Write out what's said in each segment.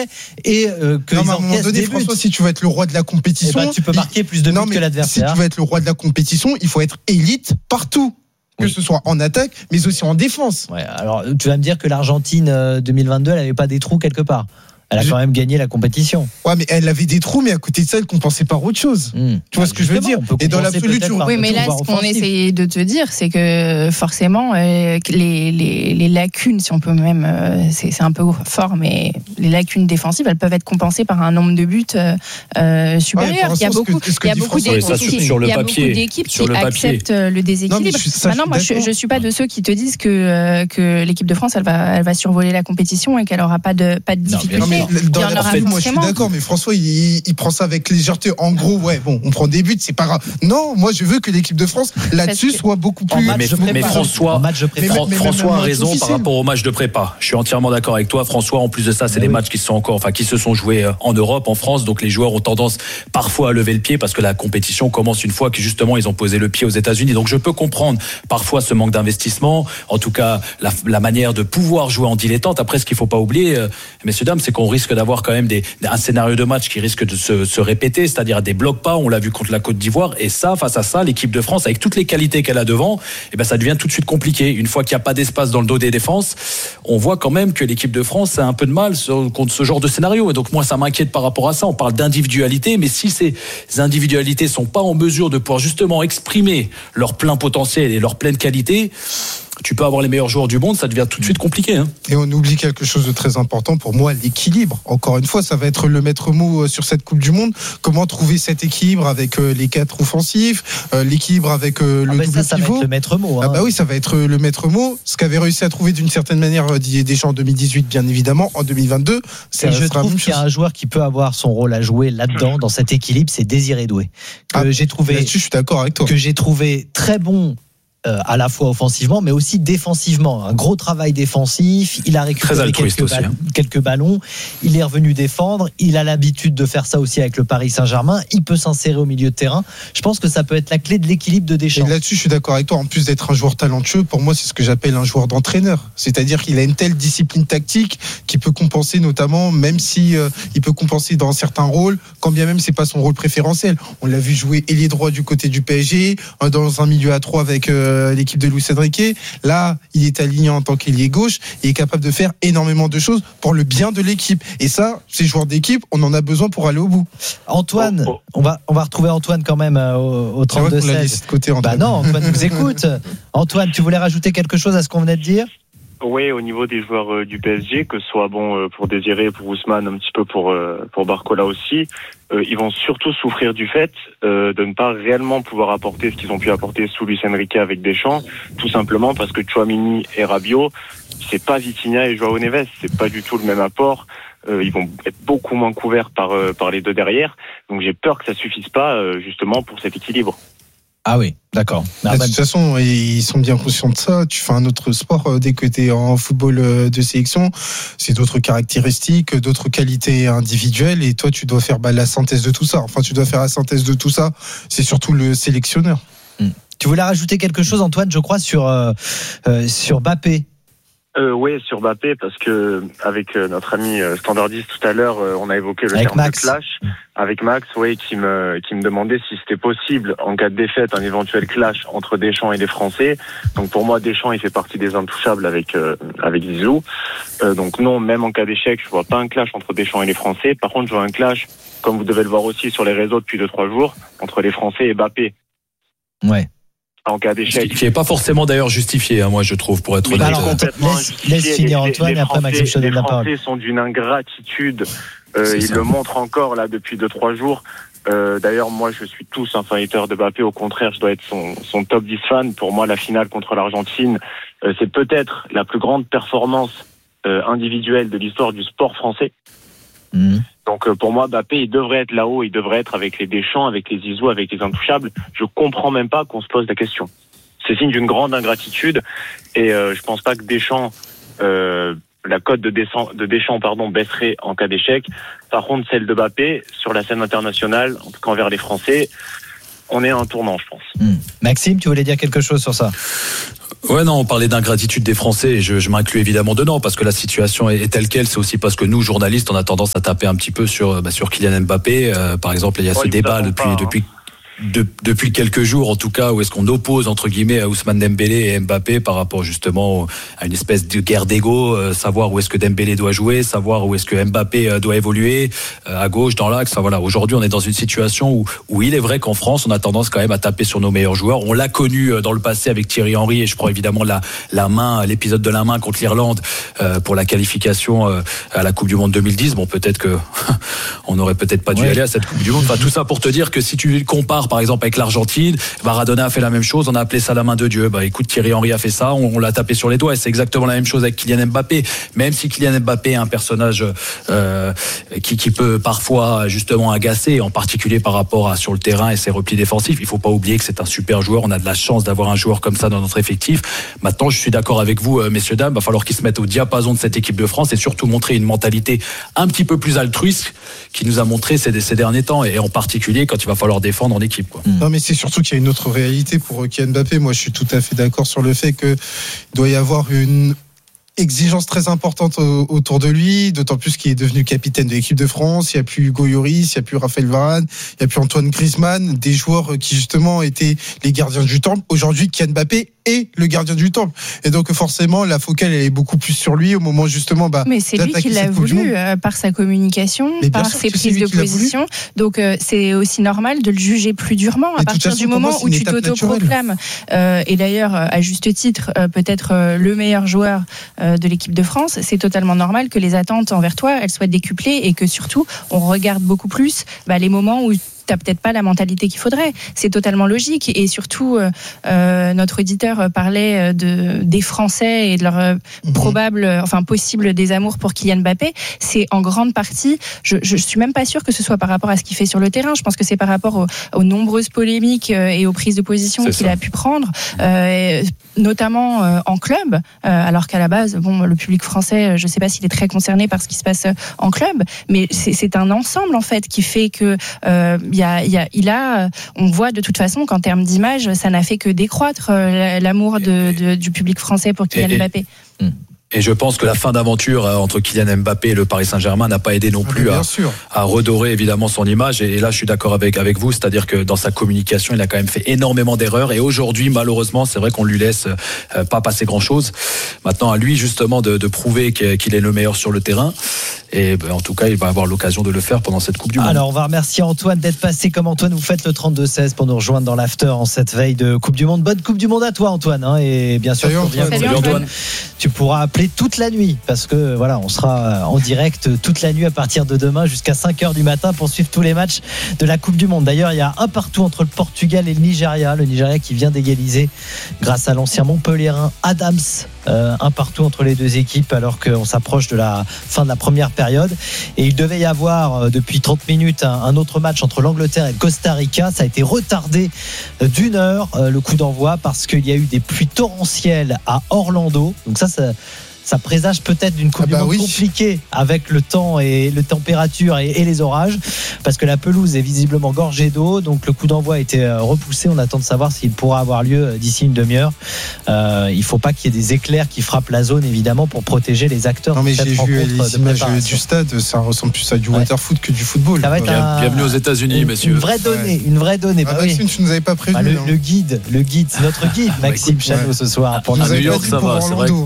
et que à un moment donné, François, si tu veux être le roi de la compétition, tu peux marquer plus de buts que l'adversaire. Si tu veux être le roi de la compétition, il faut être élite partout. Que ce soit en attaque, mais aussi en défense. Ouais, alors, tu vas me dire que l'Argentine 2022, elle n'avait pas des trous quelque part. Elle a quand même gagné la compétition. Ouais, mais elle avait des trous, mais à côté de ça, elle compensait par autre chose. Tu vois ce que je veux dire? Et dans l'absolu, oui, mais là, ce qu'on essaie de te dire, c'est que forcément, les lacunes, si on peut même, c'est un peu fort, mais les lacunes défensives, elles peuvent être compensées par un nombre de buts supérieur. Il y a beaucoup d'équipes qui acceptent le déséquilibre. Maintenant, moi, je suis pas de ceux qui te disent que l'équipe de France, elle va survoler la compétition et qu'elle aura pas de difficultés. Dans l'absolu, moi je suis d'accord, mais François il prend ça avec légèreté. En gros, on prend des buts, c'est pas grave. Non, moi je veux que l'équipe de France là-dessus soit beaucoup plus. Mais François a raison par rapport au match de prépa. Je suis entièrement d'accord avec toi, François. En plus de ça, c'est des matchs qui se sont joués en Europe, en France, donc les joueurs ont tendance parfois à lever le pied parce que la compétition commence une fois que justement ils ont posé le pied aux États-Unis. Donc je peux comprendre parfois ce manque d'investissement, en tout cas la manière de pouvoir jouer en dilettante. Après, ce qu'il faut pas oublier, messieurs dames, c'est qu'on risque d'avoir quand même un scénario de match qui risque de se répéter, c'est-à-dire des blocs pas, on l'a vu contre la Côte d'Ivoire, et ça, face à ça, l'équipe de France, avec toutes les qualités qu'elle a devant, ça devient tout de suite compliqué. Une fois qu'il n'y a pas d'espace dans le dos des défenses, on voit quand même que l'équipe de France a un peu de mal contre ce genre de scénario, et donc moi ça m'inquiète par rapport à ça. On parle d'individualité, mais si ces individualités sont pas en mesure de pouvoir justement exprimer leur plein potentiel et leur pleine qualité, tu peux avoir les meilleurs joueurs du monde, ça devient tout de suite compliqué. Et on oublie quelque chose de très important pour moi, l'équilibre. Encore une fois, ça va être le maître mot sur cette Coupe du Monde. Comment trouver cet équilibre avec les 4 offensifs, l'équilibre avec le double pivot. Ça va être le maître mot. Oui, ça va être le maître mot. Ce qu'avait réussi à trouver d'une certaine manière Didier Deschamps en 2018, bien évidemment, en 2022. Je trouve qu'il y a un joueur qui peut avoir son rôle à jouer là-dedans, dans cet équilibre, c'est Désiré Doué. Là-dessus, je suis d'accord avec toi. Que j'ai trouvé très bon. À la fois offensivement mais aussi défensivement, un gros travail défensif, il a récupéré quelques ballons, il est revenu défendre, il a l'habitude de faire ça aussi avec le Paris Saint-Germain, il peut s'insérer au milieu de terrain. Je pense que ça peut être la clé de l'équilibre de Deschamps. Et là-dessus je suis d'accord avec toi, en plus d'être un joueur talentueux, pour moi c'est ce que j'appelle un joueur d'entraîneur, c'est-à-dire qu'il a une telle discipline tactique qui peut compenser, notamment même si il peut compenser dans certains rôles, quand bien même c'est pas son rôle préférentiel. On l'a vu jouer ailier droit du côté du PSG, dans un milieu à 3 avec l'équipe de Luis Enrique. Là, il est aligné en tant qu'ailier gauche. Il est capable de faire énormément de choses pour le bien de l'équipe. Et ça, ces joueurs d'équipe, on en a besoin pour aller au bout. Antoine, on va retrouver Antoine quand même au 32-16. Antoine nous écoute. Antoine, tu voulais rajouter quelque chose à ce qu'on venait de dire ? Oui, au niveau des joueurs du PSG, que ce soit pour Désiré, pour Ousmane, un petit peu pour Barcola aussi, ils vont surtout souffrir du fait de ne pas réellement pouvoir apporter ce qu'ils ont pu apporter sous Luis Enrique avec Deschamps, tout simplement parce que Tchouaméni et Rabiot, c'est pas Vitinha et Joao Neves, c'est pas du tout le même apport. Ils vont être beaucoup moins couverts par les deux derrière, donc j'ai peur que ça suffise pas justement pour cet équilibre. Ah oui, d'accord. De toute façon, ils sont bien conscients de ça. Tu fais un autre sport dès que tu es en football de sélection. C'est d'autres caractéristiques, d'autres qualités individuelles. Et toi, tu dois faire la synthèse de tout ça. Enfin, tu dois faire la synthèse de tout ça. C'est surtout le sélectionneur. Tu voulais rajouter quelque chose, Antoine, je crois, sur Mbappé. Oui, sur Mbappé, parce que avec notre ami standardiste tout à l'heure, on a évoqué le terme de clash avec Max, qui me demandait si c'était possible en cas de défaite un éventuel clash entre Deschamps et les Français. Donc pour moi, Deschamps il fait partie des intouchables avec Zizou. Donc non, même en cas d'échec, je vois pas un clash entre Deschamps et les Français. Par contre, je vois un clash, comme vous devez le voir aussi sur les réseaux depuis 2-3 jours, entre les Français et Mbappé. Ouais. En cas d'échec. Qui n'est pas forcément d'ailleurs justifié, moi je trouve, pour être honnête. Laisse finir Antoine et après Maxime, je te donne la parole. Les Français sont d'une ingratitude. Ils le montrent encore là depuis 2-3 jours. D'ailleurs, moi je suis tous un fighter de Mbappé. Au contraire, je dois être son top 10 fan. Pour moi, la finale contre l'Argentine, c'est peut-être la plus grande performance individuelle de l'histoire du sport français. Donc pour moi, Mbappé, il devrait être là-haut, il devrait être avec les Deschamps, avec les Zizou, avec les intouchables. Je comprends même pas qu'on se pose la question. C'est signe d'une grande ingratitude et je pense pas que Deschamps, la cote de Deschamps baisserait en cas d'échec. Par contre, celle de Mbappé, sur la scène internationale, en tout cas envers les Français, on est à un tournant, je pense. Maxime, tu voulais dire quelque chose sur ça ? Ouais, non, on parlait d'ingratitude des Français et je m'inclus évidemment dedans parce que la situation est telle qu'elle. C'est aussi parce que nous, journalistes, on a tendance à taper un petit peu sur Kylian Mbappé. Par exemple, il y a ce débat depuis quelques jours, en tout cas, où est-ce qu'on oppose entre guillemets à Ousmane Dembélé et Mbappé par rapport justement à une espèce de guerre d'ego, savoir où est-ce que Dembélé doit jouer, savoir où est-ce que Mbappé doit évoluer, à gauche, dans l'axe. Enfin voilà, aujourd'hui on est dans une situation où il est vrai qu'en France on a tendance quand même à taper sur nos meilleurs joueurs. On l'a connu dans le passé avec Thierry Henry et je prends évidemment l'épisode de la main contre l'Irlande pour la qualification à la Coupe du Monde 2010. Bon, peut-être que on n'aurait peut-être pas dû aller à cette Coupe du Monde. Enfin, tout ça pour te dire que si tu compares par exemple avec l'Argentine, Maradona a fait la même chose, on a appelé ça la main de Dieu. Écoute, Thierry Henry a fait ça, on l'a tapé sur les doigts et c'est exactement la même chose avec Kylian Mbappé. Même si Kylian Mbappé est un personnage qui peut parfois justement agacer, en particulier par rapport à sur le terrain et ses replis défensifs, il faut pas oublier que c'est un super joueur, on a de la chance d'avoir un joueur comme ça dans notre effectif. Maintenant, je suis d'accord avec vous, messieurs, dames, il va falloir qu'ils se mettent au diapason de cette équipe de France et surtout montrer une mentalité un petit peu plus altruiste qui nous a montré ces derniers temps et en particulier quand il va falloir défendre en équipe. Non, mais c'est surtout qu'il y a une autre réalité pour Kylian Mbappé. Moi, je suis tout à fait d'accord sur le fait qu'il doit y avoir une exigence très importante autour de lui, d'autant plus qu'il est devenu capitaine de l'équipe de France. Il n'y a plus Hugo Lloris, il n'y a plus Raphaël Varane, il n'y a plus Antoine Griezmann, des joueurs qui justement étaient les gardiens du temple. Aujourd'hui, Kylian Mbappé est le gardien du temple. Et donc forcément, la focale elle est beaucoup plus sur lui au moment justement mais c'est lui qui l'a voulu par sa communication, par ses prises de position. Donc c'est aussi normal de le juger plus durement à partir du moment où tu t'autoproclames. Et d'ailleurs, à juste titre, peut-être le meilleur joueur de l'équipe de France, c'est totalement normal que les attentes envers toi, elles soient décuplées et que surtout, on regarde beaucoup plus les moments où t'as peut-être pas la mentalité qu'il faudrait. C'est totalement logique. Et surtout, notre auditeur parlait des Français et de leur possible désamour pour Kylian Mbappé. C'est en grande partie, je suis même pas sûre que ce soit par rapport à ce qu'il fait sur le terrain. Je pense que c'est par rapport aux nombreuses polémiques et aux prises de position qu'il a pu prendre, notamment en club, alors qu'à la base, le public français, je sais pas s'il est très concerné par ce qui se passe en club, mais c'est un ensemble en fait qui fait que on voit de toute façon qu'en termes d'image, ça n'a fait que décroître l'amour du public français pour Kylian Mbappé. Et je pense que la fin d'aventure entre Kylian Mbappé et le Paris Saint-Germain n'a pas aidé non plus à redorer évidemment son image. Et là, je suis d'accord avec vous, c'est-à-dire que dans sa communication, il a quand même fait énormément d'erreurs. Et aujourd'hui, malheureusement, c'est vrai qu'on lui laisse pas passer grand-chose. Maintenant, à lui justement de prouver qu'il est le meilleur sur le terrain. Et en tout cas, il va avoir l'occasion de le faire pendant cette Coupe du Monde. Alors, on va remercier Antoine d'être passé. Comme Antoine, vous faites le 32-16 pour nous rejoindre dans l'after en cette veille de Coupe du Monde. Bonne Coupe du Monde à toi, Antoine. Et bien sûr, Salut Antoine. Tu pourras appeler toute la nuit parce que voilà, on sera en direct toute la nuit à partir de demain jusqu'à 5h du matin pour suivre tous les matchs de la Coupe du Monde. D'ailleurs, il y a un partout entre le Portugal et le Nigeria qui vient d'égaliser grâce à l'ancien Montpellierin Adams. Un partout entre les deux équipes alors qu'on s'approche de la fin de la première période. Et il devait y avoir depuis 30 minutes un autre match entre l'Angleterre et le Costa Rica. Ça a été retardé d'1 heure le coup d'envoi parce qu'il y a eu des pluies torrentielles à Orlando. Donc ça présage peut-être d'une Coupe du Monde compliquée avec le temps et les températures et les orages parce que la pelouse est visiblement gorgée d'eau, donc le coup d'envoi a été repoussé. On attend de savoir s'il pourra avoir lieu d'ici une demi-heure. Il ne faut pas qu'il y ait des éclairs qui frappent la zone évidemment pour protéger les acteurs. Non mais j'ai vu les images du stade, ça ressemble plus à du waterfoot que du football. Ça va être bienvenue aux États-Unis, messieurs. Une vraie donnée. Maxime, tu nous avais pas prévenu. Le guide, c'est notre guide Maxime Chanot ce soir. Pour New York, ça va, c'est vrai.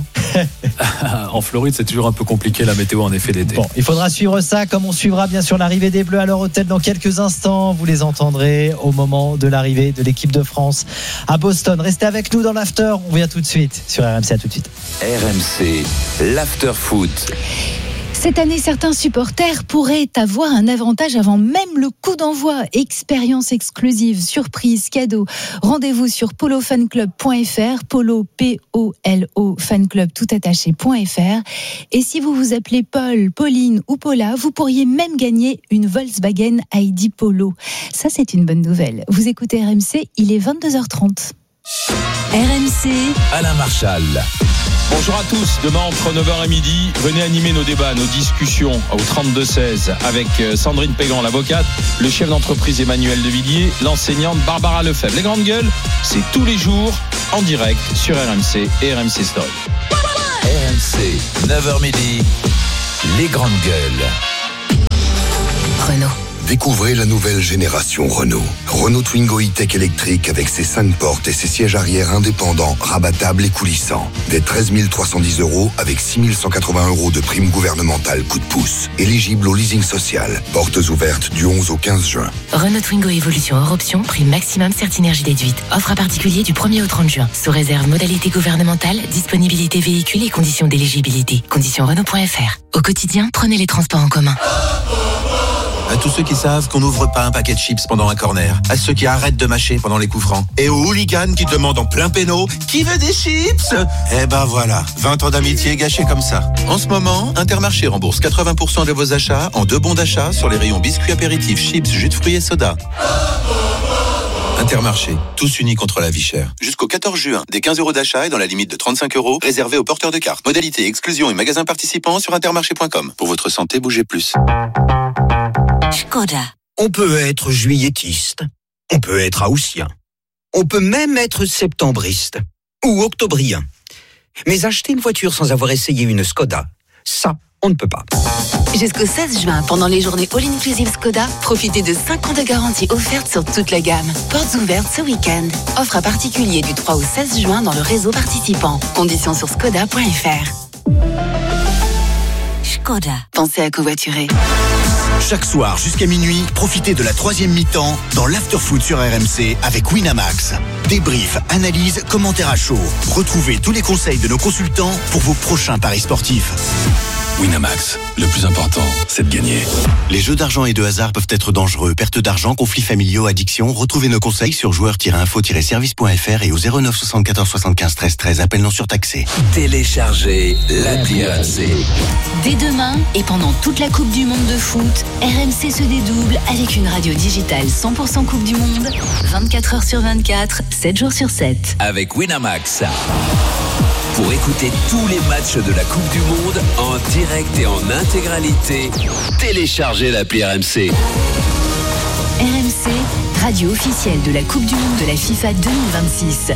En Floride, c'est toujours un peu compliqué la météo en effet d'été. Bon, il faudra suivre ça comme on suivra bien sûr l'arrivée des Bleus à leur hôtel dans quelques instants. Vous les entendrez au moment de l'arrivée de l'équipe de France à Boston. Restez avec nous dans l'after. On vient tout de suite sur RMC. À tout de suite. RMC, l'after foot. Cette année, certains supporters pourraient avoir un avantage avant même le coup d'envoi. Expérience exclusive, surprise, cadeau. Rendez-vous sur polofanclub.fr, polo, P-O-L-O, fanclub toutattaché.fr. Et si vous vous appelez Paul, Pauline ou Paula, vous pourriez même gagner une Volkswagen ID Polo. Ça, c'est une bonne nouvelle. Vous écoutez RMC, il est 22h30. RMC, Alain Marchal. Bonjour à tous, demain entre 9h et midi, venez animer nos débats, nos discussions au 32-16 avec Sandrine Pégan, l'avocate, le chef d'entreprise Emmanuel Devilliers, l'enseignante Barbara Lefebvre. Les grandes gueules, c'est tous les jours en direct sur RMC et RMC Story. RMC, 9h midi, les grandes gueules. Renault. Découvrez la nouvelle génération Renault. Renault Twingo E-Tech électrique avec ses 5 portes et ses sièges arrière indépendants, rabattables et coulissants. Dès 13 310 € avec 6 180 € de prime gouvernementale coup de pouce. Éligible au leasing social. Portes ouvertes du 11 au 15 juin. Renault Twingo Evolution hors option, prime maximum Certinergie déduite. Offre à particulier du 1er au 30 juin. Sous réserve modalité gouvernementale, disponibilité véhicule et conditions d'éligibilité. Conditions Renault.fr. Au quotidien, prenez les transports en commun. À tous ceux qui savent qu'on n'ouvre pas un paquet de chips pendant un corner. À ceux qui arrêtent de mâcher pendant les coups francs. Et aux hooligans qui demandent en plein péno qui veut des chips. Eh ben voilà, 20 ans d'amitié gâchés comme ça. En ce moment, Intermarché rembourse 80% de vos achats en 2 bons d'achat sur les rayons biscuits apéritifs, chips, jus de fruits et soda. Intermarché, tous unis contre la vie chère. Jusqu'au 14 juin, des 15 € d'achat et dans la limite de 35 € réservés aux porteurs de cartes. Modalité, exclusion et magasins participants sur intermarché.com. Pour votre santé, bougez plus. Škoda. On peut être juillettiste, on peut être haussien, on peut même être septembriste ou octobrien. Mais acheter une voiture sans avoir essayé une Škoda, ça, on ne peut pas. Jusqu'au 16 juin, pendant les journées All-Inclusive Škoda, profitez de 5 ans de garantie offerte sur toute la gamme. Portes ouvertes ce week-end. Offre à particulier du 3 au 16 juin dans le réseau participant. Conditions sur škoda.fr. Škoda. Pensez à covoiturer. Chaque soir jusqu'à minuit, profitez de la 3e mi-temps dans l'Afterfoot sur RMC avec Winamax. Débrief, analyse, commentaires à chaud. Retrouvez tous les conseils de nos consultants pour vos prochains paris sportifs. Winamax, le plus important, c'est de gagner. Les jeux d'argent et de hasard peuvent être dangereux. Perte d'argent, conflits familiaux, addiction. Retrouvez nos conseils sur joueurs-info-service.fr et au 09 74 75 13 13. Appel non surtaxé. Téléchargez l'appli RMC. Dès demain et pendant toute la Coupe du Monde de foot, RMC se dédouble avec une radio digitale 100% Coupe du Monde, 24 heures sur 24, 7 jours sur 7. Avec Winamax. Pour écouter tous les matchs de la Coupe du Monde en direct et en intégralité, téléchargez l'appli RMC. RMC, radio officielle de la Coupe du Monde de la FIFA 2026.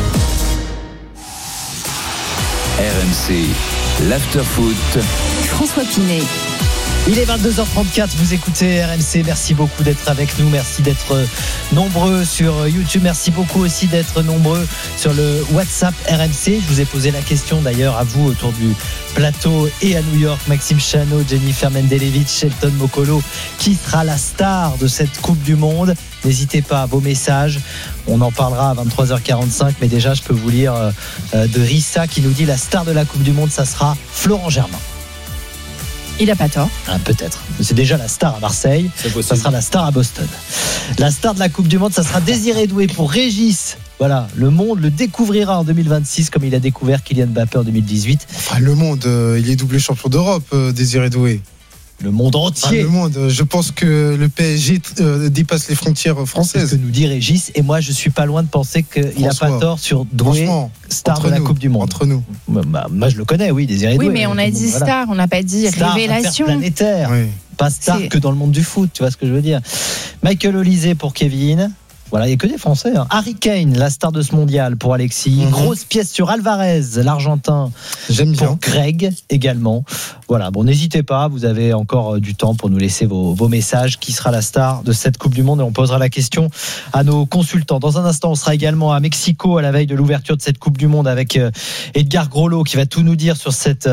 RMC, l'Afterfoot. François Pinet. Il est 22h34, vous écoutez RMC, merci beaucoup d'être avec nous, merci d'être nombreux sur YouTube, merci beaucoup aussi d'être nombreux sur le WhatsApp RMC. Je vous ai posé la question d'ailleurs à vous autour du plateau et à New York, Maxime Chano, Jennifer Mendelevich, Shelton Mokolo, qui sera la star de cette Coupe du Monde? N'hésitez pas à vos messages, on en parlera à 23h45, mais déjà je peux vous lire de Rissa qui nous dit la star de la Coupe du Monde, ça sera Florent Germain. Il n'a pas tort. Peut-être. C'est déjà la star à Marseille. Ça sera la star à Boston. La star de la Coupe du Monde, ça sera Désiré Doué pour Régis. Voilà, le monde le découvrira en 2026 comme il a découvert Kylian Mbappé en 2018. Enfin, le monde, il est doublé champion d'Europe, Désiré Doué. Le monde entier. Le monde. Je pense que le PSG dépasse les frontières françaises. C'est ce que nous dit Régis. Et moi, je suis pas loin de penser qu'il n'a pas tort sur Doué, star de la Coupe du Monde. Entre nous. Moi, je le connais, oui, Désiré Doué. Oui, mais on a dit star, on n'a pas dit star révélation. Planétaire. Oui. Pas star que dans le monde du foot, tu vois ce que je veux dire. Michael Olysée pour Kevin. Voilà, il n'y a que des Français. Harry Kane, la star de ce mondial pour Alexis. Grosse pièce sur Alvarez, l'Argentin. J'aime bien. Pour Greg également. Voilà, bon, n'hésitez pas, vous avez encore du temps pour nous laisser vos messages. Qui sera la star de cette Coupe du Monde? Et on posera la question à nos consultants. Dans un instant, on sera également à Mexico à la veille de l'ouverture de cette Coupe du Monde avec Edgar Groslo qui va tout nous dire sur cette,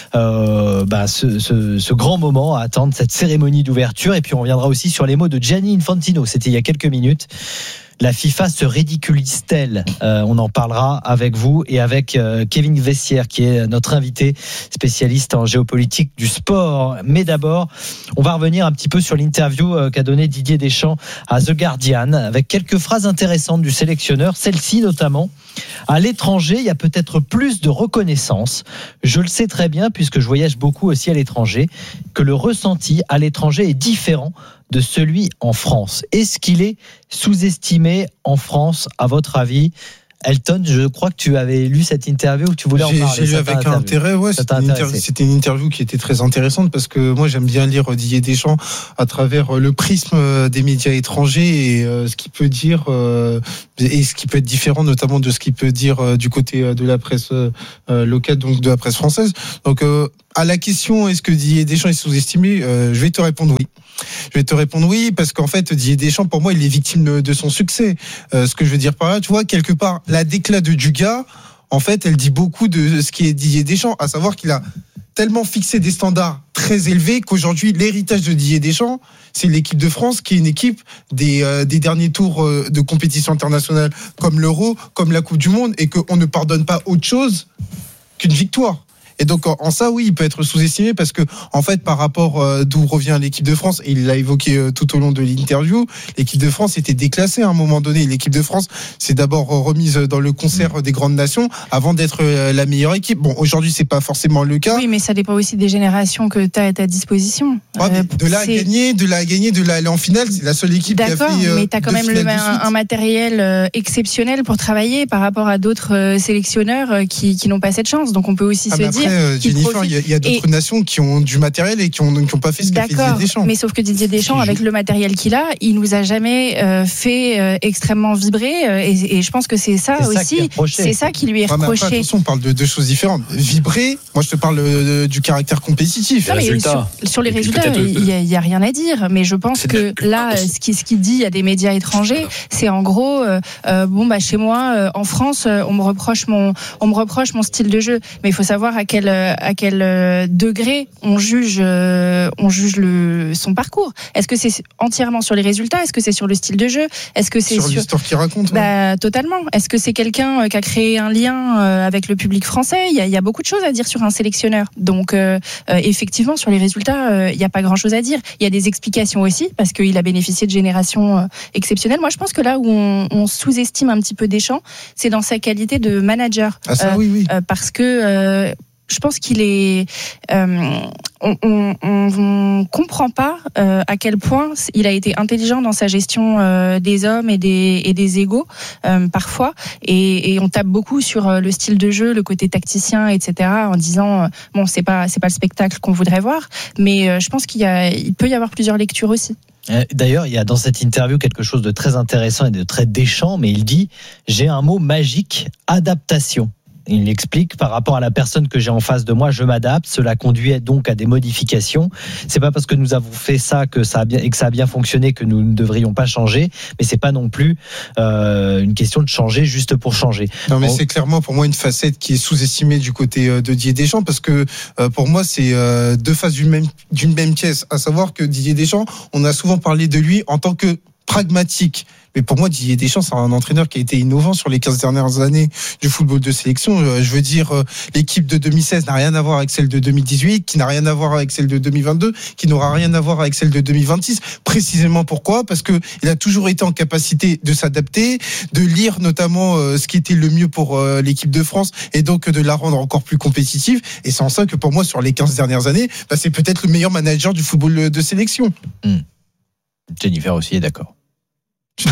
ce grand moment à attendre, cette cérémonie d'ouverture. Et puis on reviendra aussi sur les mots de Gianni Infantino. C'était il y a quelques minutes. La FIFA se ridiculise-t-elle? On en parlera avec vous et avec Kevin Vessière qui est notre invité spécialiste en géopolitique du sport. Mais d'abord, on va revenir un petit peu sur l'interview qu'a donné Didier Deschamps à The Guardian avec quelques phrases intéressantes du sélectionneur, celle-ci notamment. À l'étranger, il y a peut-être plus de reconnaissance. Je le sais très bien puisque je voyage beaucoup aussi à l'étranger, que le ressenti à l'étranger est différent de celui en France. Est-ce qu'il est sous-estimé en France, à votre avis? Elton, je crois que tu avais lu cette interview, que tu voulais en parler. J'ai lu avec intérêt, c'était une interview qui était très intéressante parce que moi j'aime bien lire Didier Deschamps à travers le prisme des médias étrangers et ce qu'il peut dire et ce qui peut être différent notamment de ce qu'il peut dire du côté de la presse locale, donc de la presse française. Donc à la question est-ce que Didier Deschamps est sous-estimé, je vais te répondre oui. Parce qu'en fait Didier Deschamps pour moi il est victime de son succès. Ce que je veux dire par là, tu vois, quelque part la déclat de Dugas, en fait elle dit beaucoup de ce qui est Didier Deschamps, à savoir qu'il a tellement fixé des standards très élevés qu'aujourd'hui l'héritage de Didier Deschamps c'est l'équipe de France qui est une équipe des derniers tours de compétition internationale comme l'Euro, comme la Coupe du Monde, et qu'on ne pardonne pas autre chose qu'une victoire. Et donc en ça oui il peut être sous-estimé parce que en fait par rapport d'où revient l'équipe de France, et il l'a évoqué tout au long de l'interview, l'équipe de France était déclassée à un moment donné. L'équipe de France s'est d'abord remise dans le concert des grandes nations avant d'être la meilleure équipe. Bon, aujourd'hui c'est pas forcément le cas. Oui, mais ça dépend aussi des générations que tu as à ta disposition. De là à gagner, de là à aller en finale, c'est la seule équipe qui a fait. D'accord, mais tu as quand même un matériel exceptionnel pour travailler par rapport à d'autres sélectionneurs qui n'ont pas cette chance. Donc on peut aussi se dire Jennifer, il y a d'autres nations qui ont du matériel et qui ont pas fait ce qu'a fait Didier Deschamps. Mais sauf que Didier Deschamps, avec le matériel qu'il a, il nous a jamais fait extrêmement vibrer. Et je pense que c'est ça aussi. C'est ça qui lui est reproché. Attention, on parle de deux choses différentes. Vibrer, moi je te parle du caractère compétitif. Non, sur les résultats, il y a rien à dire. Mais je pense que là, ce qu'il dit à des médias étrangers, c'est en gros, chez moi, en France, on me reproche mon style de jeu. Mais il faut savoir à quel degré on juge son parcours. Est-ce que c'est entièrement sur les résultats? Est-ce que c'est sur le style de jeu? Est-ce que c'est sur l'histoire qu'il raconte? Totalement. Est-ce que c'est quelqu'un qui a créé un lien avec le public français? Il y a beaucoup de choses à dire sur un sélectionneur. Donc effectivement, sur les résultats, il n'y a pas grand-chose à dire. Il y a des explications aussi parce qu'il a bénéficié de générations exceptionnelles. Moi, je pense que là où on sous-estime un petit peu Deschamps, c'est dans sa qualité de manager. Oui. Parce que je pense qu'il est. On comprend pas à quel point il a été intelligent dans sa gestion des hommes et des égos parfois, et on tape beaucoup sur le style de jeu, le côté tacticien, etc. en disant c'est pas le spectacle qu'on voudrait voir, mais je pense il peut y avoir plusieurs lectures aussi. D'ailleurs, il y a dans cette interview quelque chose de très intéressant et de très Deschamps, mais il dit « J'ai un mot magique, adaptation ». Il explique par rapport à la personne que j'ai en face de moi, je m'adapte. Cela conduit donc à des modifications. C'est pas parce que nous avons fait ça que ça a bien fonctionné que nous ne devrions pas changer. Mais c'est pas non plus une question de changer juste pour changer. Non, mais c'est clairement pour moi une facette qui est sous-estimée du côté de Didier Deschamps, parce que pour moi c'est deux faces d'une même pièce. À savoir que Didier Deschamps, on a souvent parlé de lui en tant que pragmatique. Mais pour moi, Didier Deschamps, c'est un entraîneur qui a été innovant sur les 15 dernières années du football de sélection. Je veux dire, l'équipe de 2016 n'a rien à voir avec celle de 2018, qui n'a rien à voir avec celle de 2022, qui n'aura rien à voir avec celle de 2026. Précisément pourquoi? Parce que il a toujours été en capacité de s'adapter, de lire notamment ce qui était le mieux pour l'équipe de France, et donc de la rendre encore plus compétitive. Et c'est en ça que pour moi, sur les 15 dernières années, c'est peut-être le meilleur manager du football de sélection. Jennifer aussi est d'accord. Je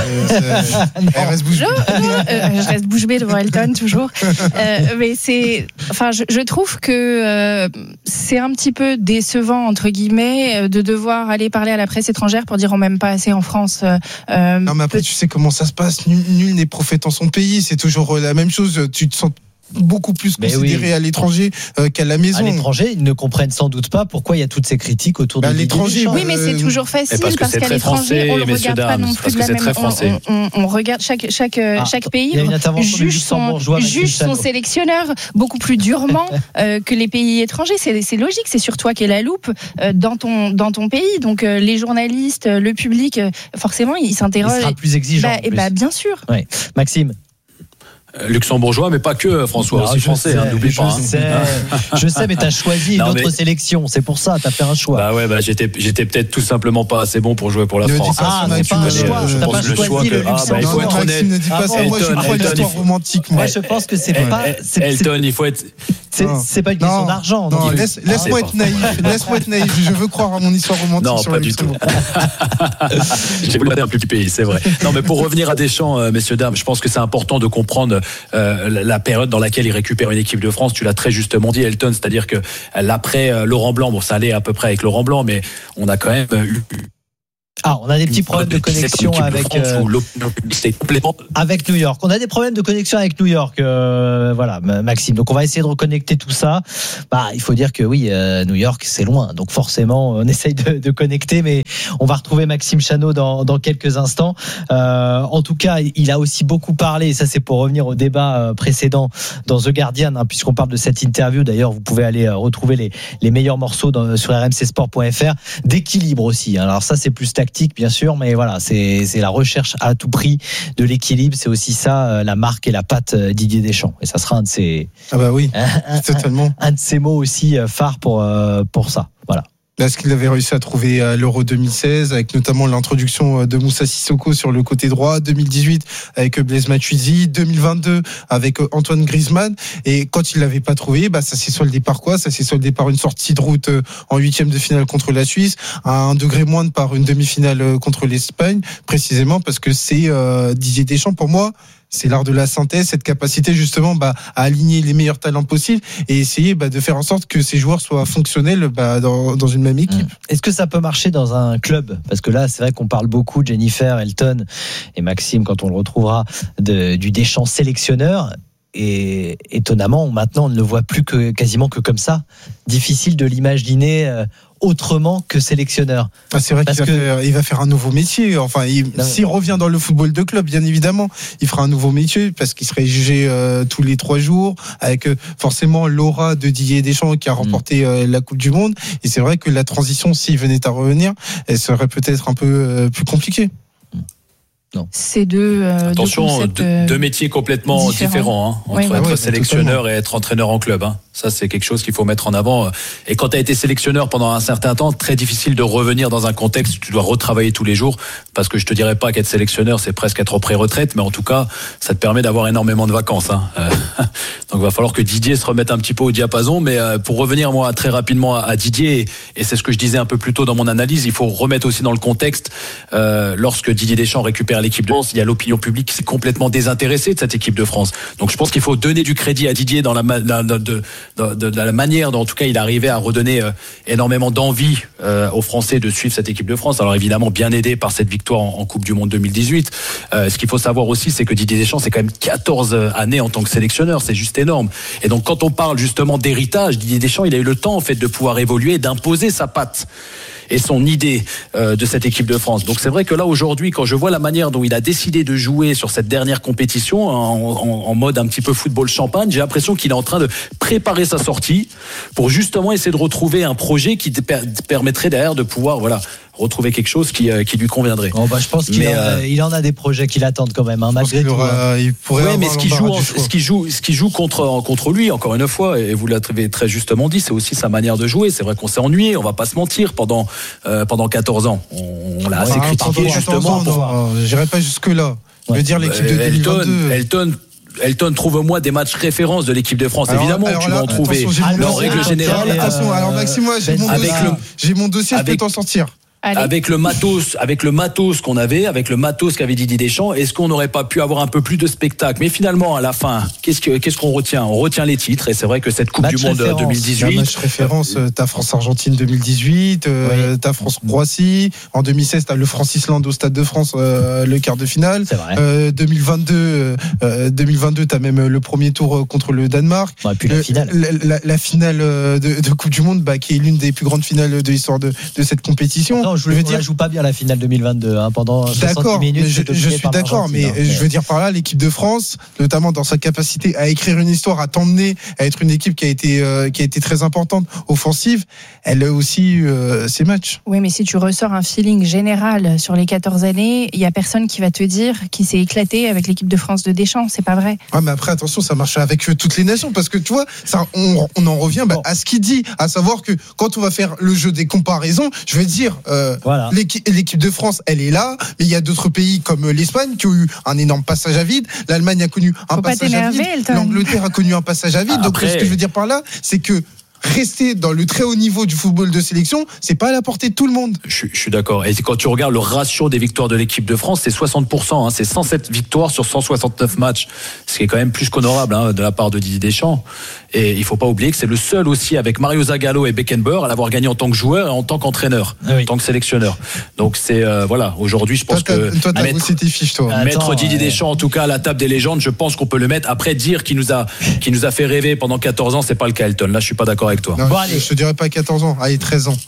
reste bouche bée devant Elton toujours. Mais je trouve que c'est un petit peu décevant entre guillemets de devoir aller parler à la presse étrangère pour dire on m'aime pas assez en France. Non, mais après tu sais comment ça se passe. Nul n'est prophète en son pays. C'est toujours la même chose. Tu te sens beaucoup plus considéré à l'étranger qu'à la maison. À l'étranger, ils ne comprennent sans doute pas pourquoi il y a toutes ces critiques autour de l'étranger. Oui, mais c'est toujours facile parce qu'à l'étranger, on ne regarde pas non plus de la même. On regarde chaque pays juge son sélectionneur beaucoup plus durement que les pays étrangers. C'est logique, c'est sur toi qu'est la loupe dans ton pays. Donc les journalistes, le public, forcément, ils s'interrogent. Il sera plus exigeant. Bien sûr. Ouais. Maxime. Luxembourgeois, mais pas que, François, aussi français, n'oublie pas. Je sais, mais t'as choisi une autre sélection, c'est pour ça, t'as fait un choix. J'étais peut-être tout simplement pas assez bon pour jouer pour la France. C'est pas un choix, je pense le choix que il faut être honnête. Ne dis pas ça, moi je crois l'histoire romantique. Moi je pense que c'est pas. Elton, il faut c'est pas une question d'argent. Non, laisse-moi être naïf. Je veux croire à mon histoire romantique. Non, sur pas du tout. J'ai voulu un petit pays, c'est vrai. Non, mais pour revenir à Deschamps, messieurs, dames, je pense que c'est important de comprendre la période dans laquelle il récupère une équipe de France. Tu l'as très justement dit, Elton, c'est-à-dire que l'après Laurent Blanc, bon, ça allait à peu près avec Laurent Blanc, mais on a quand même eu... on a des petits problèmes de connexion avec New York. On a des problèmes de connexion avec New York, voilà, Maxime. Donc on va essayer de reconnecter tout ça. Il faut dire que oui, New York c'est loin, donc forcément on essaye de connecter, mais on va retrouver Maxime Chanot dans quelques instants. En tout cas, il a aussi beaucoup parlé, et ça c'est pour revenir au débat précédent dans The Guardian, puisqu'on parle de cette interview. D'ailleurs, vous pouvez aller retrouver les meilleurs morceaux sur rmcsport.fr, d'équilibre aussi. Alors ça c'est plus tactique, bien sûr, mais voilà, c'est la recherche à tout prix de l'équilibre. C'est aussi ça, la marque et la patte Didier Deschamps. Et ça sera un de ses totalement un de ses mots aussi phares pour ça. Voilà. Là, ce qu'il avait réussi à trouver à l'Euro 2016, avec notamment l'introduction de Moussa Sissoko sur le côté droit, 2018 avec Blaise Matuidi, 2022 avec Antoine Griezmann. Et quand il l'avait pas trouvé, ça s'est soldé par quoi ? Ça s'est soldé par une sortie de route en 8e de finale contre la Suisse, à 1 degré moindre par une demi-finale contre l'Espagne, précisément parce que c'est Didier Deschamps, pour moi. C'est l'art de la synthèse, cette capacité justement à aligner les meilleurs talents possibles et essayer de faire en sorte que ces joueurs soient fonctionnels dans une même équipe. Est-ce que ça peut marcher dans un club ? Parce que là, c'est vrai qu'on parle beaucoup, Jennifer, Elton et Maxime, quand on le retrouvera, du Deschamps sélectionneur. Et étonnamment, maintenant, on ne le voit plus quasiment que comme ça. Difficile de l'imaginer autrement que sélectionneur. C'est vrai qu'il va faire un nouveau métier. Enfin, s'il revient dans le football de club, bien évidemment, il fera un nouveau métier parce qu'il serait jugé tous les 3 jours avec forcément l'aura de Didier Deschamps qui a remporté la Coupe du Monde. Et c'est vrai que la transition, s'il venait à revenir, elle serait peut-être un peu plus compliquée. Non. C'est deux métiers complètement différents entre être sélectionneur et être entraîneur en club. Ça, c'est quelque chose qu'il faut mettre en avant. Et quand tu as été sélectionneur pendant un certain temps, très difficile de revenir dans un contexte où tu dois retravailler tous les jours, parce que je te dirais pas qu'être sélectionneur, c'est presque être au pré-retraite, mais en tout cas, ça te permet d'avoir énormément de vacances. Donc, il va falloir que Didier se remette un petit peu au diapason. Mais pour revenir, moi, très rapidement à Didier, et c'est ce que je disais un peu plus tôt dans mon analyse, il faut remettre aussi dans le contexte, lorsque Didier Deschamps récupère l'équipe de France, il y a l'opinion publique qui s'est complètement désintéressée de cette équipe de France. Donc, je pense qu'il faut donner du crédit à Didier dans la manière dont, en tout cas, il arrivait à redonner énormément d'envie aux Français de suivre cette équipe de France. Alors évidemment, bien aidé par cette victoire en Coupe du Monde 2018. Ce qu'il faut savoir aussi, c'est que Didier Deschamps, c'est quand même 14 années en tant que sélectionneur. C'est juste énorme. Et donc, quand on parle justement d'héritage, Didier Deschamps, il a eu le temps, en fait, de pouvoir évoluer, d'imposer sa patte et son idée de cette équipe de France. Donc c'est vrai que là aujourd'hui, quand je vois la manière dont il a décidé de jouer sur cette dernière compétition en mode un petit peu football champagne, j'ai l'impression qu'il est en train de préparer sa sortie pour justement essayer de retrouver un projet qui permettrait derrière de pouvoir retrouver quelque chose qui lui conviendrait. Je pense qu'il en a des projets qui l'attendent quand même, malgré tout. Il pourrait mais ce qui joue contre lui, encore une fois, et vous l'avez très justement dit, c'est aussi sa manière de jouer. C'est vrai qu'on s'est ennuyé, on va pas se mentir, pendant 14 ans. On l'a assez critiqué justement. J'irai pas jusque là. Je veux dire l'équipe de 2022. Elton, trouve-moi des matchs références de l'équipe de France. Évidemment, tu vas en trouver. En règle générale. Alors Maxime, moi, j'ai mon dossier, je peux t'en sortir. Avec le matos qu'on avait, avec le matos qu'avait Didier Deschamps, est-ce qu'on n'aurait pas pu avoir un peu plus de spectacle ? Mais finalement, à la fin, qu'est-ce qu'on retient ? On retient les titres, et c'est vrai que cette Coupe du Monde 2018. Match référence, t'as France-Argentine 2018, t'as France-Croatie, en 2016, t'as le France-Islande au Stade de France, le quart de finale. C'est vrai. 2022, t'as même le premier tour contre le Danemark. Et puis la finale. La finale de Coupe du Monde, qui est l'une des plus grandes finales de l'histoire de cette compétition. Non, je veux dire, joue pas bien la finale 2022 pendant 60 minutes. Je suis d'accord, mais je veux dire par là, l'équipe de France, notamment dans sa capacité à écrire une histoire, à t'emmener, à être une équipe qui a été très importante, offensive, elle a aussi ses matchs. Oui, mais si tu ressors un feeling général sur les 14 années, il y a personne qui va te dire qu'il s'est éclaté avec l'équipe de France de Deschamps, c'est pas vrai. Mais après attention, ça marche avec toutes les nations, parce que tu vois, ça, on en revient à ce qu'il dit, à savoir que quand on va faire le jeu des comparaisons, je vais dire l'équipe de France, elle est là, mais il y a d'autres pays comme l'Espagne qui ont eu un énorme passage à vide. L'Allemagne a connu un passage à vide. L'Angleterre a connu un passage à vide. Donc ce que je veux dire par là, c'est que rester dans le très haut niveau du football de sélection, c'est pas à la portée de tout le monde. Je suis d'accord. Et quand tu regardes le ratio des victoires de l'équipe de France, c'est 60%. C'est 107 victoires sur 169 matchs. Ce qui est quand même plus qu'honorable de la part de Didier Deschamps. Et il faut pas oublier que c'est le seul aussi avec Mario Zagallo et Beckenbauer à l'avoir gagné en tant que joueur et en tant qu'entraîneur, en tant que sélectionneur. Donc c'est aujourd'hui, je pense que mettre Didier Deschamps en tout cas à la table des légendes, je pense qu'on peut le mettre. Après dire qu'il nous a fait rêver pendant 14 ans, c'est pas le cas, Elton. Là, je suis pas d'accord avec toi. Non, je te dirais pas 14 ans, allez 13 ans.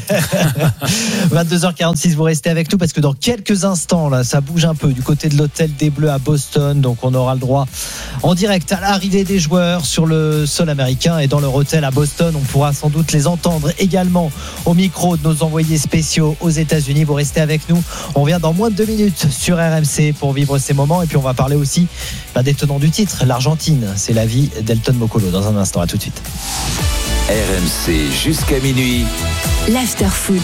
22h46, vous restez avec nous parce que dans quelques instants là, ça bouge un peu du côté de l'hôtel des Bleus à Boston. Donc on aura le droit en direct à l'arrivée des joueurs sur le sol américain et dans leur hôtel à Boston. On pourra sans doute les entendre également au micro de nos envoyés spéciaux aux États-Unis. Vous restez avec nous. On revient dans moins de 2 minutes sur RMC pour vivre ces moments. Et puis on va parler aussi des tenants du titre, l'Argentine. C'est la vie d'Elton Mokolo dans un instant. À tout de suite. RMC jusqu'à minuit. L'Afterfoot.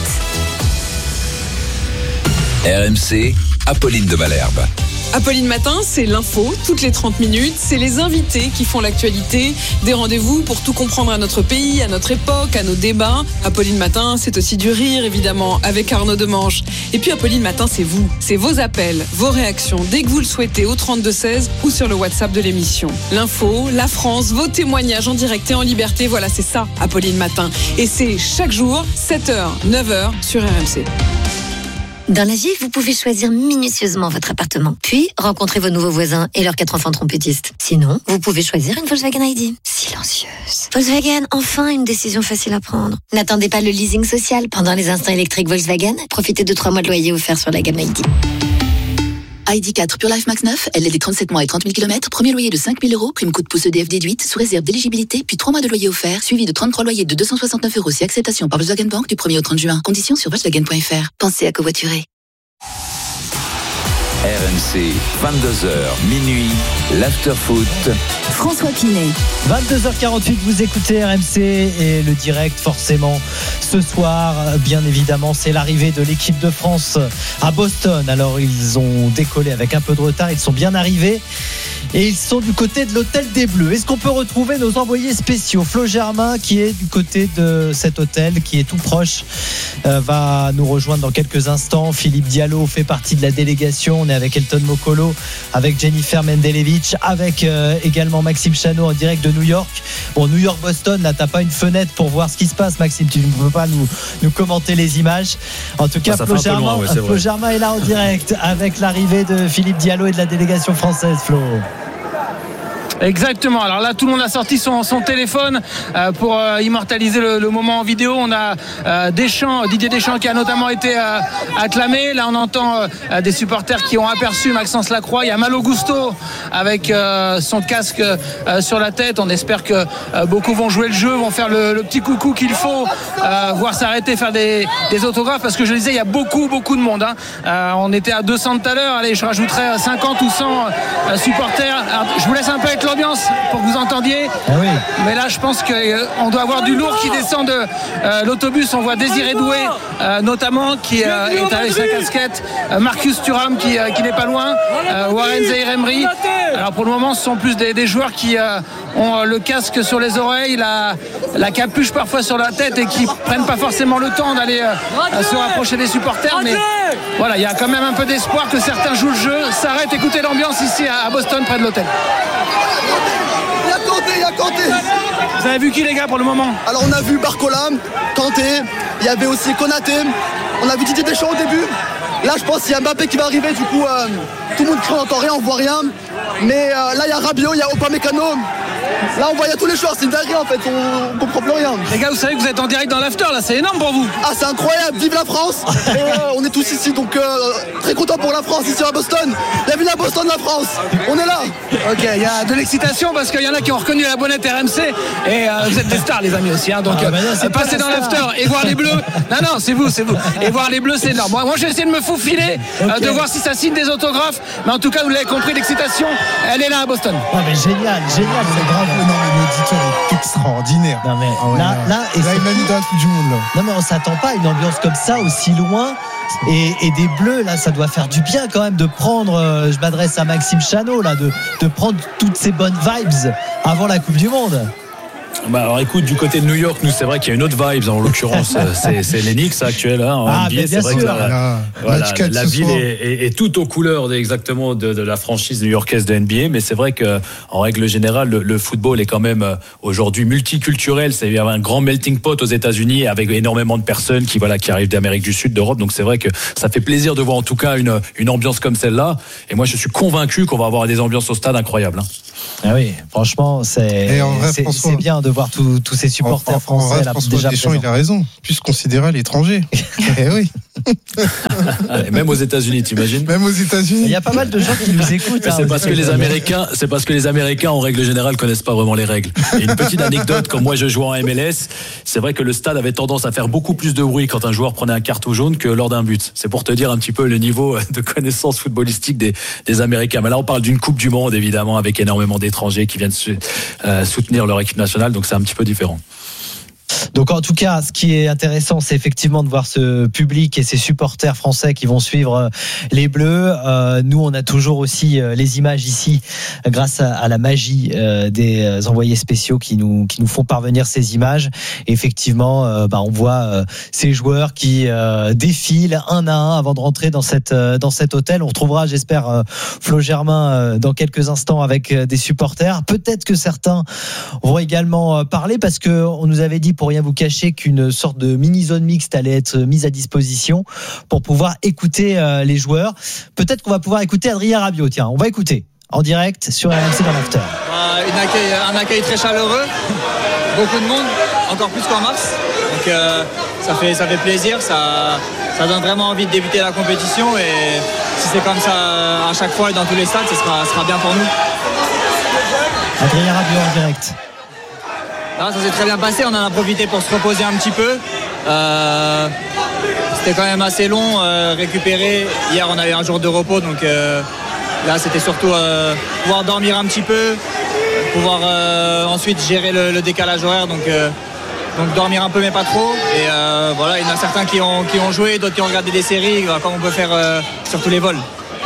RMC, Apolline de Malherbe. Apolline Matin, c'est l'info, toutes les 30 minutes. C'est les invités qui font l'actualité. Des rendez-vous pour tout comprendre à notre pays, à notre époque, à nos débats. Apolline Matin, c'est aussi du rire, évidemment, avec Arnaud Demange. Et puis Apolline Matin, c'est vous. C'est vos appels, vos réactions, dès que vous le souhaitez, au 32-16 ou sur le WhatsApp de l'émission. L'info, la France, vos témoignages en direct et en liberté. Voilà, c'est ça, Apolline Matin. Et c'est chaque jour, 7h, 9h sur RMC. Dans la vie, vous pouvez choisir minutieusement votre appartement, puis rencontrer vos nouveaux voisins et leurs 4 enfants trompettistes. Sinon, vous pouvez choisir une Volkswagen ID. Silencieuse. Volkswagen, enfin une décision facile à prendre. N'attendez pas le leasing social pendant les instants électriques Volkswagen. Profitez de 3 mois de loyer offerts sur la gamme ID. ID4 Pure Life Max 9, LLD 37 mois et 30 000 km, premier loyer de 5 000 €, prime coup de pouce EDF déduite, sous réserve d'éligibilité, puis 3 mois de loyer offert, suivi de 33 loyers de 269 € si acceptation par Volkswagen Bank du 1er au 30 juin. Conditions sur Volkswagen.fr. Pensez à covoiturer. RMC, 22h, minuit, l'Afterfoot. François Pinet. 22h48, vous écoutez RMC et le direct forcément ce soir, bien évidemment, c'est l'arrivée de l'équipe de France à Boston. Alors ils ont décollé avec un peu de retard, ils sont bien arrivés et ils sont du côté de l'hôtel des Bleus. Est-ce qu'on peut retrouver nos envoyés spéciaux? Flo Germain qui est du côté de cet hôtel, qui est tout proche, va nous rejoindre dans quelques instants. Philippe Diallo fait partie de la délégation. On est avec Elton Mokolo, avec Jennifer Mendelevich, avec également Maxime Chanot en direct de New York. Bon, New York-Boston, là t'as pas une fenêtre pour voir ce qui se passe, Maxime, tu ne peux pas nous commenter les images. En tout cas, Flo Germain est là en direct avec l'arrivée de Philippe Diallo et de la délégation française. Flo. Exactement. Alors là, tout le monde a sorti son téléphone pour immortaliser le moment en vidéo. On a Didier Deschamps qui a notamment été acclamé. Là, on entend des supporters qui ont aperçu Maxence Lacroix. Il y a Malo Gusto avec son casque sur la tête. On espère que beaucoup vont jouer le jeu, vont faire le petit coucou qu'il faut, voire s'arrêter, faire des autographes, parce que je le disais, il y a beaucoup de monde. On était à 200 tout à l'heure. Allez, je rajouterai 50 ou 100 supporters. Alors, je vous laisse un peu avec l'ambiance pour que vous entendiez. Oui. Mais là, je pense qu'on doit avoir du lourd qui descend de l'autobus. On voit Désiré Doué, notamment, qui est avec sa casquette. Marcus Thuram qui n'est pas loin. Warren Zaïre-Emery. Alors pour le moment, ce sont plus des joueurs qui ont le casque sur les oreilles, la capuche parfois sur la tête, et qui prennent pas forcément le temps d'aller se rapprocher des supporters. Mais voilà, il y a quand même un peu d'espoir que certains jouent le jeu, s'arrêtent. Écoutez l'ambiance ici à Boston, près de l'hôtel. Il y a Kanté. Vous avez vu qui, les gars, pour le moment? Alors on a vu Barcola, Kanté, il y avait aussi Konaté, on a vu Didier Deschamps au début. Là je pense qu'il y a Mbappé qui va arriver, du coup tout le monde crie, on n'entend rien, on voit rien. Mais là il y a Rabiot, il y a Upamecano. Là on voit, il y a tous les joueurs, c'est une dinguerie en fait, on comprend plus rien. Les gars, vous savez que vous êtes en direct dans l'after là, c'est énorme pour vous. Ah, c'est incroyable, vive la France. Et on est tous ici, donc très content pour la France ici à Boston. Bienvenue à Boston, la France, on est là. Ok, il y a de l'excitation parce qu'il y en a qui ont reconnu la bonnette RMC. Et vous êtes des stars, les amis, aussi, donc passez dans l'after et voir les Bleus. Non, c'est vous. Et voir les Bleus, c'est énorme. Moi je vais essayer de me faufiler, de voir si ça signe des autographes. Mais en tout cas, vous l'avez compris, l'excitation, elle est là à Boston. Mais génial, c'est grand. mais l'auditeur est extraordinaire. Non, mais là, il m'a mis dans la Coupe du Monde. Là. Non, mais on s'attend pas à une ambiance comme ça, aussi loin. Et des Bleus, là, ça doit faire du bien quand même de prendre, je m'adresse à Maxime Chanot, là, de prendre toutes ces bonnes vibes avant la Coupe du Monde. Alors écoute, du côté de New York, nous c'est vrai qu'il y a une autre vibe. En l'occurrence, c'est les Knicks actuels en NBA. C'est vrai sûr. Que la ville est tout aux couleurs exactement de la franchise new-yorkaise de NBA. Mais c'est vrai que en règle générale, le football est quand même aujourd'hui multiculturel. Il y a un grand melting pot aux États-Unis avec énormément de personnes qui arrivent d'Amérique du Sud, d'Europe. Donc c'est vrai que ça fait plaisir de voir en tout cas une ambiance comme celle-là. Et moi, je suis convaincu qu'on va avoir des ambiances au stade incroyables. Ah oui, franchement, c'est bien de voir tous ces supporters français là, déjà Deschamps, il a raison, plus considéré à l'étranger. Eh oui. Même aux États-Unis, t'imagines ? Même aux États-Unis. Il y a pas mal de gens qui nous écoutent. C'est parce que les Américains, en règle générale, connaissent pas vraiment les règles. Et une petite anecdote, comme moi je jouais en MLS, c'est vrai que le stade avait tendance à faire beaucoup plus de bruit quand un joueur prenait un carton jaune que lors d'un but. C'est pour te dire un petit peu le niveau de connaissance footballistique des Américains. Mais là, on parle d'une Coupe du Monde, évidemment, avec énormément d'étrangers qui viennent soutenir leur équipe nationale, donc c'est un petit peu différent. Donc en tout cas, ce qui est intéressant, c'est effectivement de voir ce public et ces supporters français qui vont suivre les Bleus. Nous, on a toujours aussi les images ici, grâce à la magie des envoyés spéciaux qui nous font parvenir ces images. Et effectivement, on voit ces joueurs qui défilent un à un avant de rentrer dans cet hôtel. On retrouvera, j'espère, Flo Germain dans quelques instants avec des supporters. Peut-être que certains vont également parler parce que on nous avait dit, pour rien vous cacher, qu'une sorte de mini-zone mixte allait être mise à disposition pour pouvoir écouter les joueurs. Peut-être qu'on va pouvoir écouter Adrien Rabiot. Tiens, on va écouter en direct sur RMC dans l'After. Un accueil très chaleureux, beaucoup de monde, encore plus qu'en mars. Donc ça fait plaisir, ça donne vraiment envie de débuter la compétition. Et si c'est comme ça à chaque fois et dans tous les stades, ce sera bien pour nous. Adrien Rabiot en direct. Ça s'est très bien passé, on en a profité pour se reposer un petit peu. C'était quand même assez long, récupérer. Hier on avait un jour de repos, donc là c'était surtout pouvoir dormir un petit peu, pouvoir ensuite gérer le décalage horaire, donc dormir un peu mais pas trop. Et voilà, il y en a certains qui ont joué, d'autres qui ont regardé des séries, comme on peut faire sur tous les vols.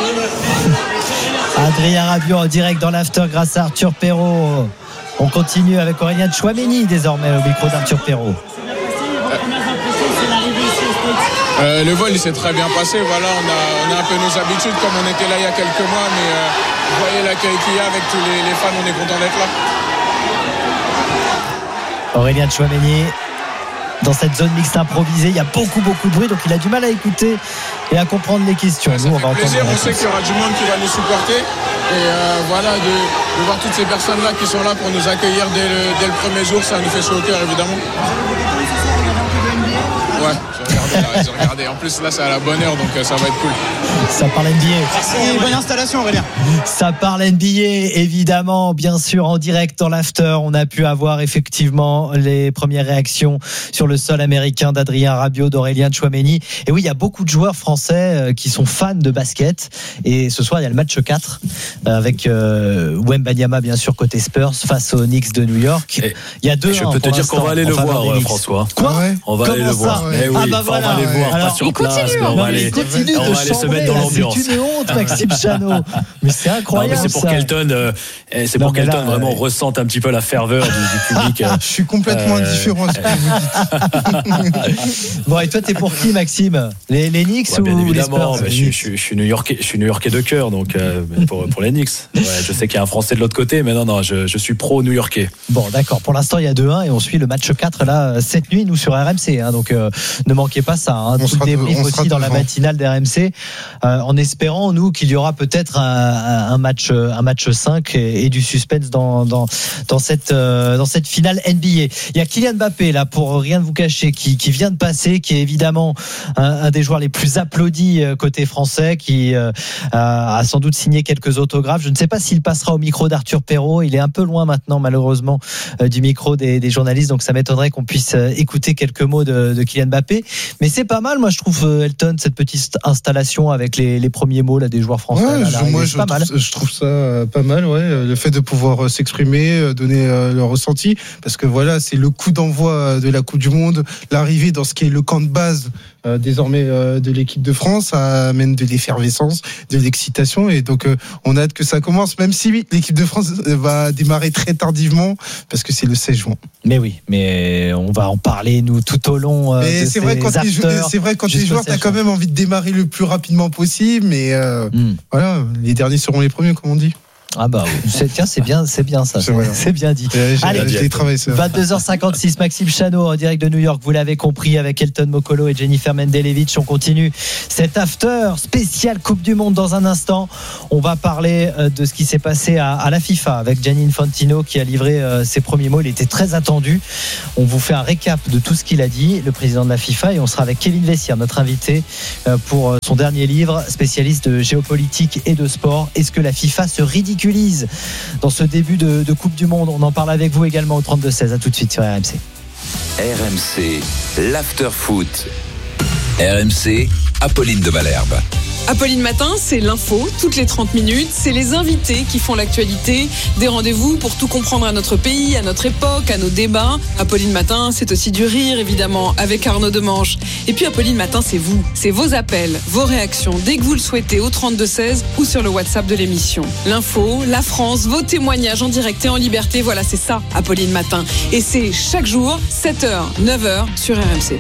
Adrien Rabiot en direct dans l'After grâce à Arthur Perrault. On continue avec Aurélien Tchouameni désormais au micro d'Arthur Perrault. Le vol il s'est très bien passé. Voilà, on a un peu nos habitudes comme on était là il y a quelques mois, mais vous voyez l'accueil qu'il y a avec tous les fans, on est content d'être là. Aurélien Tchouameni dans cette zone mixte improvisée, il y a beaucoup de bruit, donc il a du mal à écouter et à comprendre les questions. Nous, on va plaisir, on sait qu'il y aura du monde qui va nous supporter. Et voilà, de voir toutes ces personnes-là qui sont là pour nous accueillir dès le premier jour, ça nous fait chaud au cœur, évidemment. Ouais, j'ai regardé. En plus, là, c'est à la bonne heure, donc ça va être cool. Ça parle NBA. Merci, bonne installation, Aurélien. Ça parle NBA, évidemment, bien sûr, en direct dans l'After. On a pu avoir effectivement les premières réactions sur le sol américain d'Adrien Rabiot, d'Aurélien Tchouameni. Et oui, il y a beaucoup de joueurs français qui sont fans de basket. Et ce soir, il y a le match 4 avec Wembanyama, bien sûr, côté Spurs, face aux Knicks de New York. Il y a 2-1. Je peux te dire qu'on va aller le voir, François. Quoi ? On va aller le voir. Eh oui, on va aller le voir, pas sur place. On va aller se mettre dans l'ambiance. C'est une honte, Maxime Chanot. Mais c'est incroyable. Non, mais c'est pour qu'Elton, vraiment ressente un petit peu la ferveur du public. Je suis complètement indifférent à ce que vous dites. Bon, et toi, t'es pour qui, Maxime ? Les Knicks ou les Spurs ? Je suis New-Yorkais de cœur, donc pour les Knicks. Ouais, je sais qu'il y a un Français de l'autre côté, mais non, je suis pro-New-Yorkais. Bon, d'accord. Pour l'instant, il y a 2-1 et on suit le match 4 là cette nuit, nous sur RMC. Donc ne manquez pas ça. Tout le débrief aussi dans la matinale d'RMC, en espérant nous qu'il y aura peut-être un match 5 et du suspense dans cette finale NBA. Il y a Kylian Mbappé là, pour rien vous cacher, qui vient de passer, qui est évidemment un des joueurs les plus applaudis côté français, qui a sans doute signé quelques autographes. Je ne sais pas s'il passera au micro d'Arthur Perrault. Il est un peu loin maintenant, malheureusement, du micro des journalistes, donc ça m'étonnerait qu'on puisse écouter quelques mots de Kylian Mbappé. Mais c'est pas mal, moi je trouve, Elton, cette petite installation avec les premiers mots là, des joueurs français. Je trouve ça pas mal, ouais. Le fait de pouvoir s'exprimer, donner leur ressenti, parce que voilà, c'est le coup d'envoi de la Coupe du Monde, l'arrivée dans ce qui est le camp de base désormais de l'équipe de France, ça amène de l'effervescence, de l'excitation, et donc on a hâte que ça commence, même si l'équipe de France va démarrer très tardivement, parce que c'est le 16 juin. Mais oui, mais on va en parler nous tout au long de c'est vrai, quand t'es joueur, t'as quand même envie de démarrer le plus rapidement possible, mais voilà, les derniers seront les premiers, comme on dit. Ah bah oui. Tiens, c'est bien ça. C'est bien dit. Allez, 22h56, Maxime Chano en direct de New York, vous l'avez compris, avec Elton Mokolo et Jennifer Mendelevich. On continue cet after spécial Coupe du Monde dans un instant. On va parler de ce qui s'est passé à la FIFA avec Gianni Infantino qui a livré ses premiers mots. Il était très attendu. On vous fait un récap de tout ce qu'il a dit, le président de la FIFA, et on sera avec Kevin Vessière, notre invité, pour son dernier livre, spécialiste de géopolitique et de sport. Est-ce que la FIFA se ridiculise dans ce début de Coupe du Monde? On en parle avec vous également au 32-16. À tout de suite sur RMC. RMC, l'after-foot. RMC, Apolline de Malherbe. Apolline Matin, c'est l'info, toutes les 30 minutes. C'est les invités qui font l'actualité. Des rendez-vous pour tout comprendre à notre pays, à notre époque, à nos débats. Apolline Matin, c'est aussi du rire, évidemment, avec Arnaud Demanche. Et puis Apolline Matin, c'est vous. C'est vos appels, vos réactions, dès que vous le souhaitez, au 32-16 ou sur le WhatsApp de l'émission. L'info, la France, vos témoignages en direct et en liberté. Voilà, c'est ça, Apolline Matin. Et c'est chaque jour, 7h, 9h sur RMC.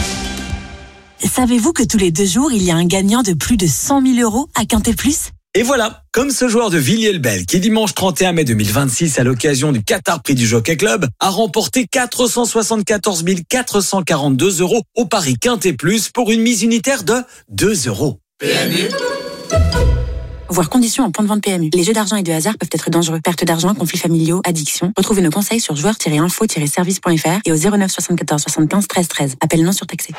Savez-vous que tous les 2 jours, il y a un gagnant de plus de 100 000 euros à Quintet Plus ? Et voilà, comme ce joueur de Villiers-le-Bel qui dimanche 31 mai 2026 à l'occasion du Qatar Prix du Jockey Club a remporté 474 442 euros au pari Quintet Plus pour une mise unitaire de 2 euros. PMU. Voir conditions en point de vente PMU. Les jeux d'argent et de hasard peuvent être dangereux. Perte d'argent, conflits familiaux, addiction. Retrouvez nos conseils sur joueurs-info-service.fr et au 09 74 75 13 13. Appel non surtaxé.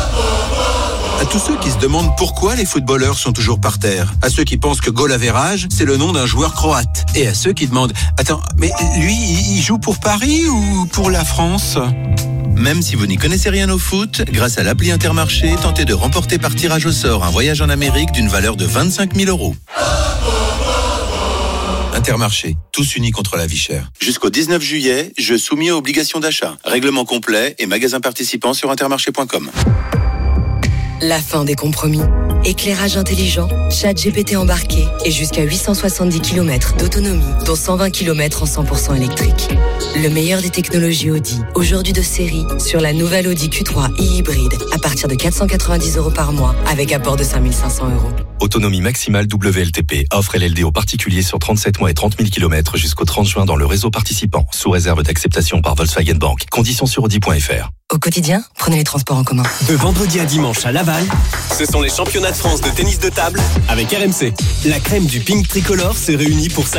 À tous ceux qui se demandent pourquoi les footballeurs sont toujours par terre. À ceux qui pensent que goal average, c'est le nom d'un joueur croate. Et à ceux qui demandent, attends, mais lui, il joue pour Paris ou pour la France ? Même si vous n'y connaissez rien au foot, grâce à l'appli Intermarché, tentez de remporter par tirage au sort un voyage en Amérique d'une valeur de 25 000 euros. Intermarché, tous unis contre la vie chère. Jusqu'au 19 juillet, jeu soumis à obligation d'achat. Règlement complet et magasin participant sur intermarché.com. La fin des compromis. Éclairage intelligent, ChatGPT embarqué et jusqu'à 870 km d'autonomie, dont 120 km en 100% électrique. Le meilleur des technologies Audi, aujourd'hui de série, sur la nouvelle Audi Q3 e-hybride, à partir de 490 € par mois, avec apport de 5 500 €. Autonomie maximale WLTP. Offre LLD aux particuliers sur 37 mois et 30 000 km jusqu'au 30 juin dans le réseau participant, sous réserve d'acceptation par Volkswagen Bank. Conditions sur Audi.fr. Au quotidien, prenez les transports en commun. De vendredi à dimanche à Laval, ce sont les championnats de France de tennis de table avec RMC. La crème du ping tricolore se réunit pour